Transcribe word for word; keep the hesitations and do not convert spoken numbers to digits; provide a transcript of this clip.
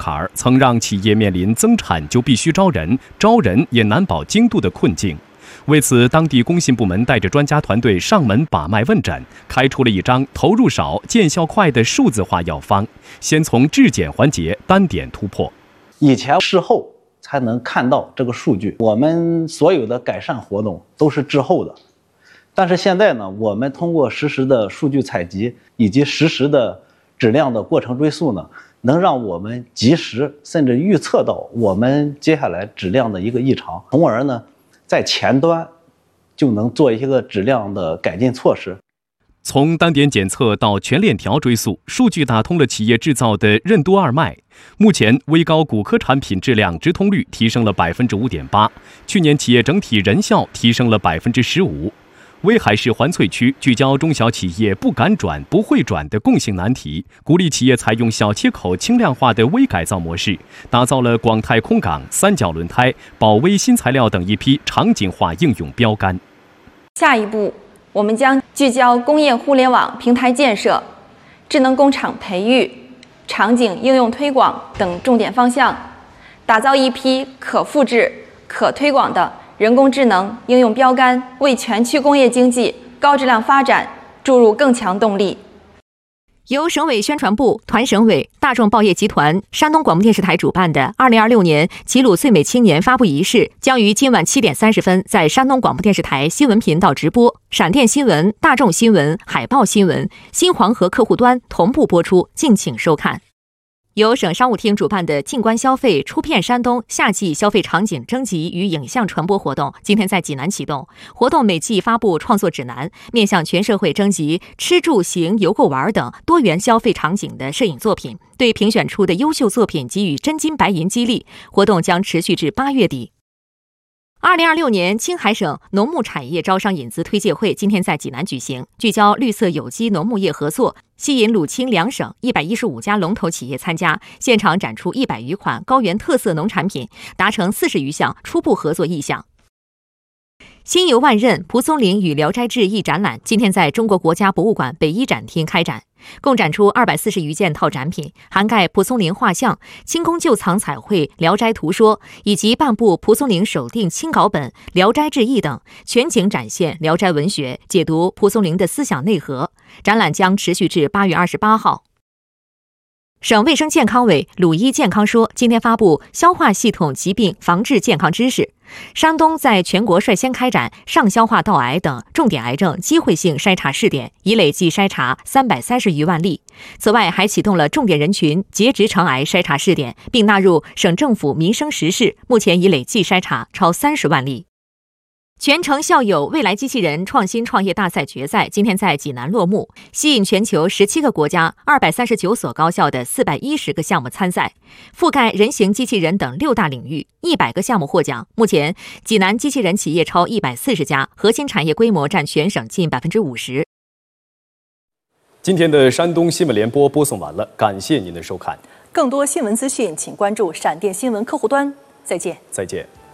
坎儿，曾让企业面临增产就必须招人，招人也难保精度的困境。为此，当地工信部门带着专家团队上门把脉问诊，开出了一张投入少、见效快的数字化药方。先从质检环节单点突破。 以前事后才能看到这个数据，我们所有的改善活动都是滞后的。但是现在呢，我们通过实时的数据采集以及实时的质量的过程追溯呢，能让我们及时甚至预测到我们接下来质量的一个异常，从而呢，在前端就能做一些个质量的改进措施。 从单点检测到全链条追溯，数据打通了企业制造的任督二脉。目前，微高骨科产品质量直通率提升了百分之五点八，去年企业整体人效提升了百分之十五。威海市环翠区聚焦中小企业不敢转、不会转的共性难题，鼓励企业采用小切口、轻量化的微改造模式，打造了广泰空港、三角轮胎、宝威新材料等一批场景化应用标杆。 下一步，我们将聚焦工业互联网平台建设、智能工厂培育、场景应用推广等重点方向，打造一批可复制、可推广的人工智能应用标杆，为全区工业经济高质量发展注入更强动力。 由省委宣传部、团省委、大众报业集团、山东广播电视台主办的二零二六年齐鲁最美青年发布仪式将于今晚七点三十分在山东广播电视台新闻频道直播，闪电新闻、大众新闻、海报新闻、新黄河客户端同步播出，敬请收看。由省商务厅主办的静观消费出片山东夏季消费场景征集与影像传播活动今天在济南启动。活动每季发布创作指南，面向全社会征集吃住行游购玩等多元消费场景的摄影作品，对评选出的优秀作品给予真金白银激励。活动将持续至八月底。二零二六年青海省农牧产业招商引资推介会今天在济南举行，聚焦绿色有机农牧业合作，吸引鲁青两省一百一十五家龙头企业参加，现场展出一百余款高原特色农产品，达成四十余项初步合作意向。心游万仞蒲松龄与聊斋志异展览今天在中国国家博物馆北一展厅开展，共展出二百四十余件套展品，涵盖蒲松龄画像、清宫旧藏彩绘《聊斋图说》以及半部蒲松龄手订清稿本《聊斋志异》等，全景展现聊斋文学，解读蒲松龄的思想内核。展览将持续至八月二十八号。省卫生健康委鲁医健康说今天发布消化系统疾病防治健康知识。山东在全国率先开展上消化道癌等重点癌症机会性筛查试点，已累计筛查三百三十余万例。此外，还启动了重点人群结直肠癌筛查试点，并纳入省政府民生实事，目前已累计筛查超三十万例。全城校友未来机器人创新创业大赛决赛今天在济南落幕，吸引全球十七个国家二百三十九所高校的四百一十个项目参赛，覆盖人形机器人等六大领域，一百个项目获奖。目前，济南机器人企业超一百四十家，核心产业规模占全省近百分之五十。 今天的山东新闻联播播送完了，感谢您的收看。 更多新闻资讯，请关注闪电新闻客户端。再见。 再见。